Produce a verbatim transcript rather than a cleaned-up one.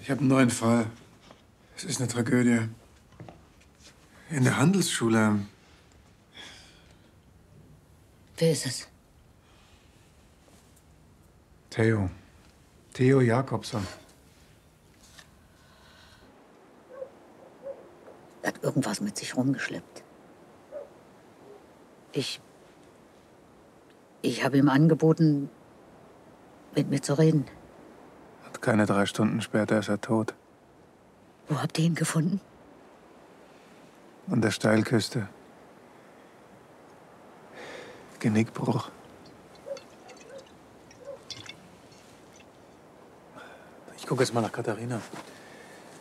Ich habe einen neuen Fall. Es ist eine Tragödie. In der Handelsschule. Wer ist es? Theo. Theo Jakobson. Er hat irgendwas mit sich rumgeschleppt. Ich... Ich habe ihm angeboten, mit mir zu reden. Und keine drei Stunden später ist er tot. Wo habt ihr ihn gefunden? An der Steilküste. Genickbruch. Ich gucke jetzt mal nach Katharina.